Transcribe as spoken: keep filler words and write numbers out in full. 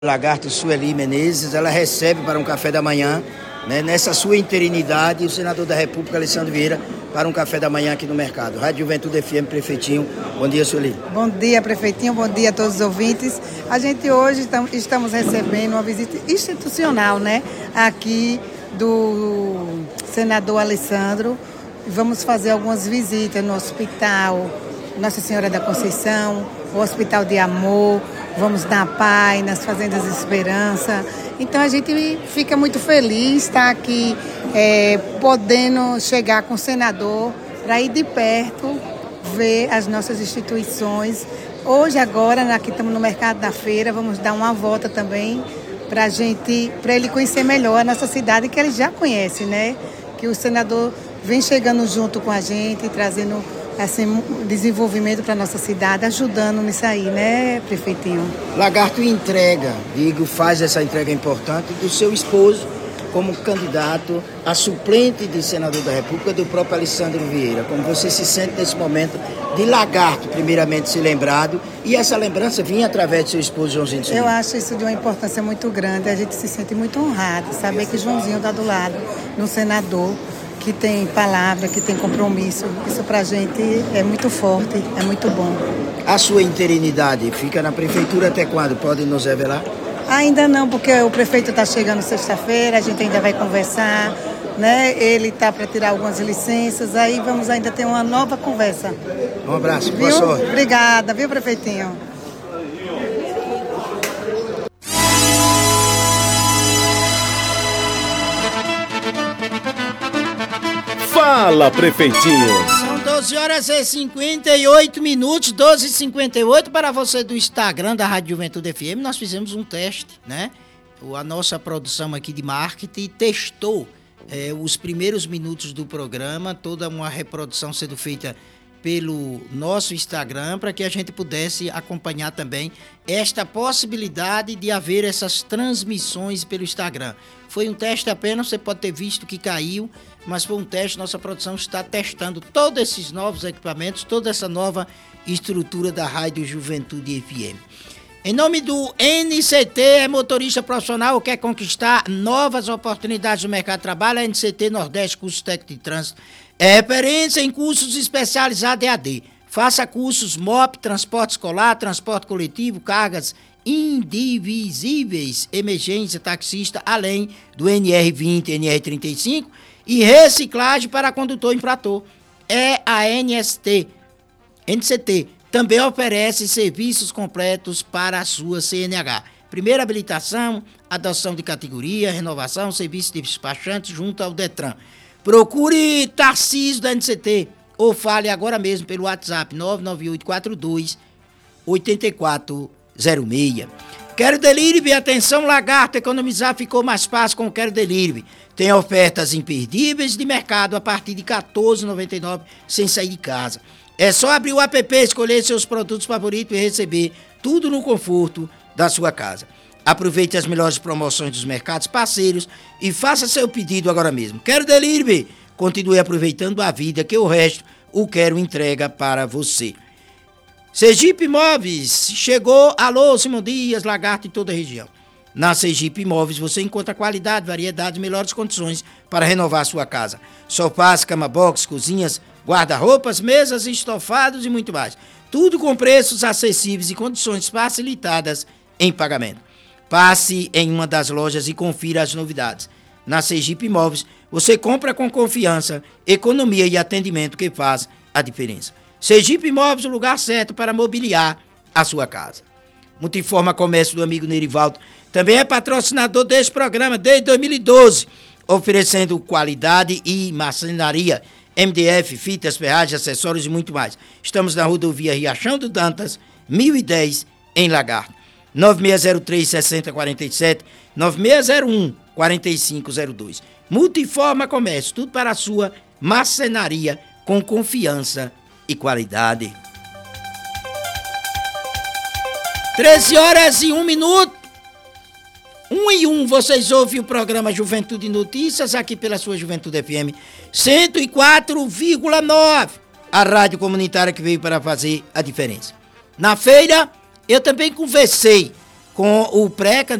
Lagarto Sueli Menezes, ela recebe para um café da manhã, né, nessa sua interinidade, o senador da República, Alessandro Vieira, para um café da manhã aqui no mercado. Rádio Juventude F M, Prefeitinho. Bom dia, Sueli. Bom dia, Prefeitinho. Bom dia a todos os ouvintes. A gente hoje estamos recebendo uma visita institucional, né, aqui do senador Alessandro. Vamos fazer algumas visitas no hospital Nossa Senhora da Conceição, o Hospital de Amor, vamos na Pai, nas Fazendas de Esperança. Então a gente fica muito feliz de estar aqui é, podendo chegar com o senador para ir de perto ver as nossas instituições. Hoje, agora, aqui estamos no Mercado da Feira, vamos dar uma volta também para gente, para ele conhecer melhor a nossa cidade, que ele já conhece, né? Que o senador vem chegando junto com a gente, trazendo assim, desenvolvimento para a nossa cidade, ajudando nisso aí, né, Prefeitinho? Lagarto entrega, digo, faz essa entrega importante do seu esposo como candidato a suplente de senador da República do próprio Alessandro Vieira. Como você se sente nesse momento de Lagarto, primeiramente, se lembrado, e essa lembrança vinha através do seu esposo Joãozinho de Souza? Eu acho isso de uma importância muito grande, a gente se sente muito honrado, saber que Joãozinho está do lado de um senador que tem palavra, que tem compromisso. Isso pra gente é muito forte, é muito bom. A sua interinidade fica na prefeitura até quando? Pode nos revelar? Ainda não, porque o prefeito está chegando sexta-feira, a gente ainda vai conversar, né? Ele está para tirar algumas licenças, aí vamos ainda ter uma nova conversa. Um abraço, boa viu? sorte. Obrigada, viu, Prefeitinho? Fala, Prefeitinho! São doze horas e cinquenta e oito minutos, doze e cinquenta e oito. Para você do Instagram da Rádio Juventude F M, nós fizemos um teste, né? A nossa produção aqui de marketing testou é, os primeiros minutos do programa, toda uma reprodução sendo feita pelo nosso Instagram, para que a gente pudesse acompanhar também esta possibilidade de haver essas transmissões pelo Instagram. Foi um teste apenas, você pode ter visto que caiu, mas foi um teste, nossa produção está testando todos esses novos equipamentos, toda essa nova estrutura da Rádio Juventude F M. Em nome do N C T, é motorista profissional, quer conquistar novas oportunidades no mercado de trabalho, a N C T Nordeste Cursos Técnicos de Trânsito é referência em cursos especializados E A D. Faça cursos M O P, transporte escolar, transporte coletivo, cargas indivisíveis, emergência, taxista, além do N R vinte, N R trinta e cinco e reciclagem para condutor e infrator. É a N S T, N C T. Também oferece serviços completos para a sua C N H. Primeira habilitação, adoção de categoria, renovação, serviço de despachante junto ao Detran. Procure Tarcísio da N C T ou fale agora mesmo pelo WhatsApp nove nove oito quatro dois oito quatro zero seis. Quero Delivery, atenção Lagarto, economizar ficou mais fácil com o Quero Delivery. Tem ofertas imperdíveis de mercado a partir de quatorze reais e noventa e nove centavos sem sair de casa. É só abrir o app, escolher seus produtos favoritos e receber tudo no conforto da sua casa. Aproveite as melhores promoções dos mercados parceiros e faça seu pedido agora mesmo. Quero Delivery, continue aproveitando a vida, que o resto o Quero entrega para você. Sergipe Imóveis, chegou, alô, Simão Dias, Lagarto em toda a região. Na Sergipe Imóveis você encontra qualidade, variedade e melhores condições para renovar sua casa. Sofás, cama box, cozinhas, guarda-roupas, mesas, estofados e muito mais. Tudo com preços acessíveis e condições facilitadas em pagamento. Passe em uma das lojas e confira as novidades. Na Sergipe Imóveis você compra com confiança, economia e atendimento que faz a diferença. Sergipe Imóveis, o lugar certo para mobiliar a sua casa. Multiforma Comércio do amigo Nerivaldo também é patrocinador deste programa desde dois mil e doze, oferecendo qualidade e marcenaria, M D F, fitas, ferragens, acessórios e muito mais. Estamos na rodovia Riachão do Dantas, mil e dez, em Lagarto. nove seis zero três, seis zero quatro sete, nove seis zero um, quatro cinco zero dois. Multiforma Comércio, tudo para a sua marcenaria com confiança e qualidade. treze horas e um minuto. um e um, vocês ouvem o programa Juventude Notícias aqui pela sua Juventude F M cento e quatro vírgula nove, a rádio comunitária que veio para fazer a diferença. Na feira, eu também conversei com o pré